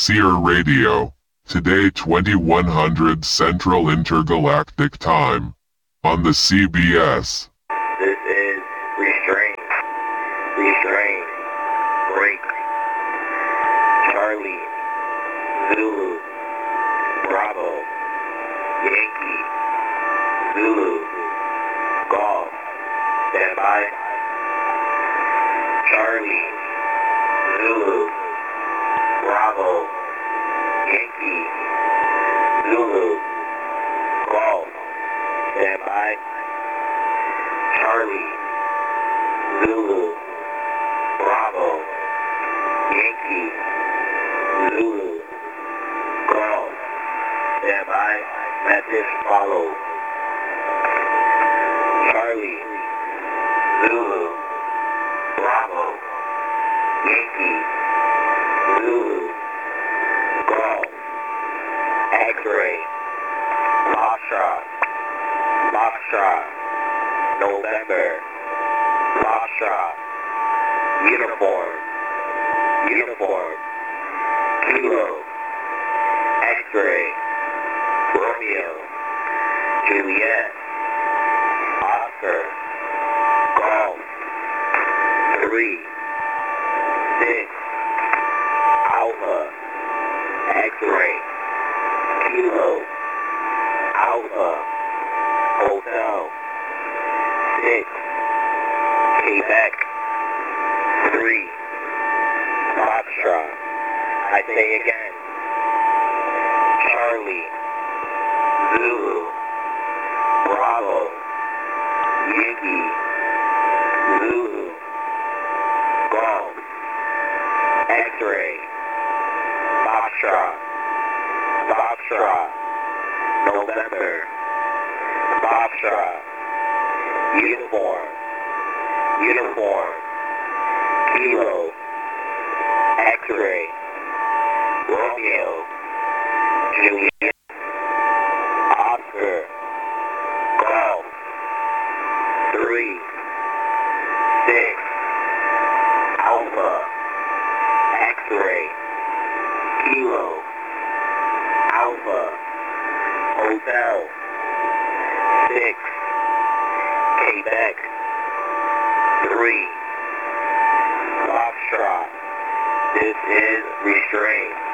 Seer Radio. Today 2100 Central Intergalactic Time. On the CBS. This is Restraint. Restraint. Break. Charlie. Zulu. Bravo. Yankee. Zulu. Golf. Stand by. Charlie. Zulu. Bravo. Yankee. Zulu. Golf. Stand by. Charlie. Zulu. Bravo. Yankee. Zulu. Golf. Stand by. Message follows. Charlie. Zulu. Bravo. Yankee. Zulu. Golf. X-ray. Foxtrot. Foxtrot. November. Foxtrot. Uniform. Uniform. Kilo. X-ray. Romeo. Juliet. Oscar. Golf. 3. 6. Alpha. X-ray. Kilo. Alpha. Hotel. 6. Quebec. 3. Foxtrot. I say again. Charlie. Zulu. Bravo. Yankee. Zulu. Golf. X-ray. Foxtrot. Foxtrot. November. Foxtrot. Uniform. Uniform. Kilo. X-ray. Romeo. Juliet. Oscar. Golf. 3. 6. Alpha. X-ray. Kilo. Alpha. Hotel. 6. Quebec. 3. Foxtrot. This is Restraint.